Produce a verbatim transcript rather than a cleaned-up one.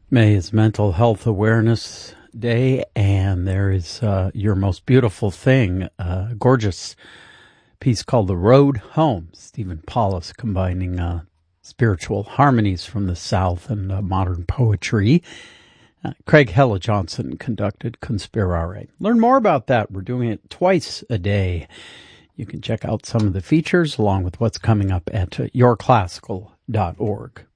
May is Mental Health Awareness Day, and there is uh, Your Most Beautiful Thing, a gorgeous piece called The Road Home. Stephen Paulus combining uh, spiritual harmonies from the South and uh, modern poetry. Uh, Craig Hella Johnson conducted Conspirare. Learn more about that. We're doing it twice a day. You can check out some of the features along with what's coming up at uh, your classical dot org.